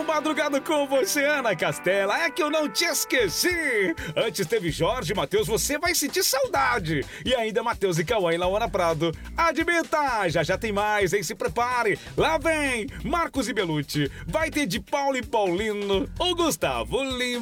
Madrugada com você, Ana Castela. É que eu não te esqueci. Antes teve Jorge, Matheus, você vai sentir saudade. E ainda Matheus e Cauã e Laura Prado. Admita, já tem mais, hein? Se prepare. Lá vem Marcos e Belucci. Vai ter de Paulo e Paulino, o Gustavo Lima.